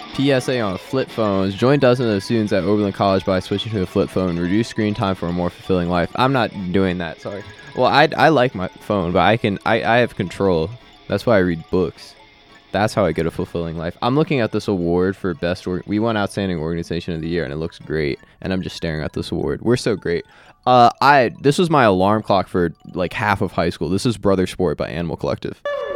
PSA on flip phones. Join dozens of students at Oberlin College by switching to a flip phone. Reduce screen time for a more fulfilling life. I'm not doing that. Sorry. Well, I like my phone, but I have control. That's why I read books. That's how I get a fulfilling life. I'm looking at this award for best. We won Outstanding Organization of the Year, and it looks great. And I'm just staring at this award. We're so great. This was my alarm clock for like half of high school. This is Brother Sport by Animal Collective.